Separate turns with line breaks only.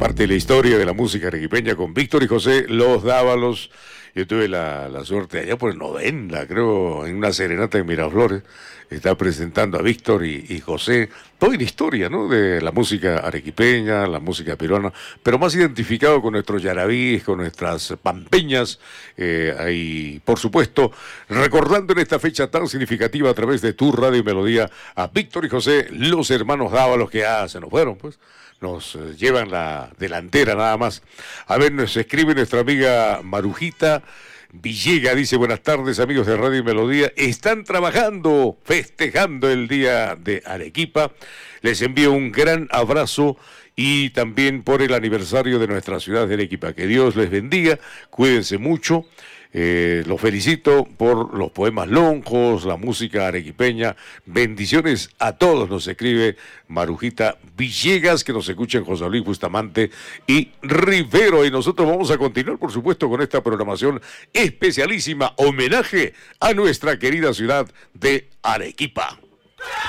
parte de la historia de la música arequipeña con Víctor y José Los Dávalos. Yo tuve la suerte allá por el 90, creo, en una serenata en Miraflores, está presentando a Víctor y José, toda la historia, ¿no?, de la música arequipeña, la música peruana, pero más identificado con nuestros yarabíes, con nuestras pampeñas, ahí, por supuesto, recordando en esta fecha tan significativa a través de tu Radio y Melodía a Víctor y José, los hermanos Dávalos, que ya se nos fueron, pues. Nos llevan la delantera nada más. A ver, nos escribe nuestra amiga Marujita Villega, dice: buenas tardes, amigos de Radio y Melodía, están trabajando, festejando el día de Arequipa. Les envío un gran abrazo y también por el aniversario de nuestra ciudad de Arequipa. Que Dios les bendiga, cuídense mucho. Los felicito por los poemas lonjos, la música arequipeña. Bendiciones a todos, nos escribe Marujita Villegas, que nos escucha en José Luis Bustamante y Rivero. Y nosotros vamos a continuar, por supuesto, con esta programación especialísima, homenaje a nuestra querida ciudad de Arequipa.